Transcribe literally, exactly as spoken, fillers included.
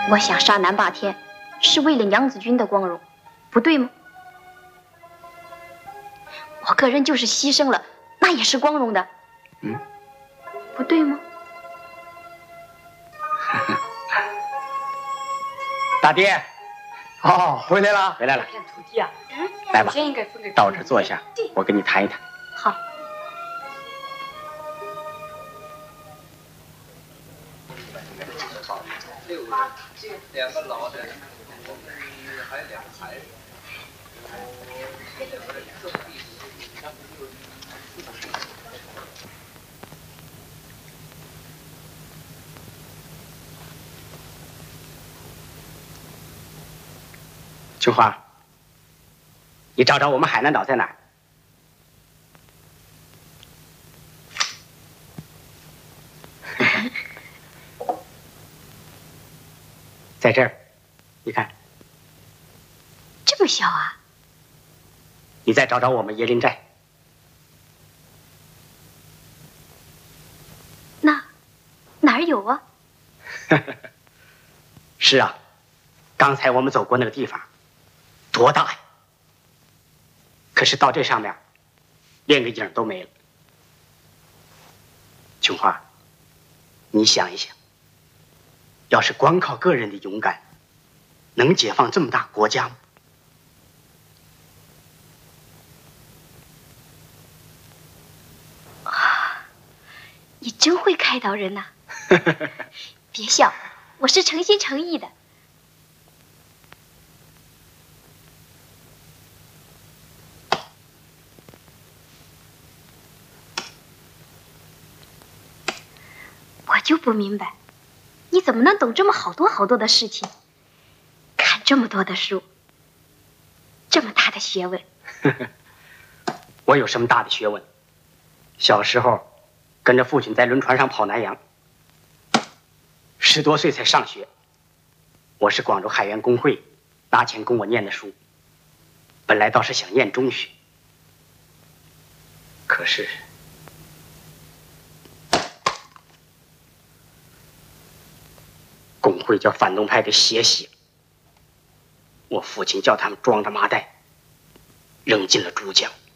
我想杀南霸天，是为了娘子军的光荣，不对吗？我个人就是牺牲了，那也是光荣的， 嗯， 不对吗？ 大爹， 哦，回来了， 回来了。 徒弟啊， 来吧，到这儿坐下，我跟你谈一谈。 好。 两个老的，还有两个孩子。 琼花，你找找我们海南岛在哪儿？在这儿，你看。 这么小啊？ 你再找找我们椰林寨。 那哪儿有啊？ 是啊，刚才我们走过那个地方，多大呀！可是到这上面，连个影都没了。琼花，你想一想，要是光靠个人的勇敢，能解放这么大国家吗？ 你真会开导人呐！别笑，我是诚心诚意的。我就不明白，你怎么能懂这么好多好多的事情，看这么多的书，这么大的学问。 我有什么大的学问？小时候跟着父亲在轮船上跑南洋，十多岁才上学。我是广州海员工会拿钱供我念的书，本来倒是想念中学，可是工会叫反动派给血洗，我父亲叫他们装着麻袋扔进了珠江。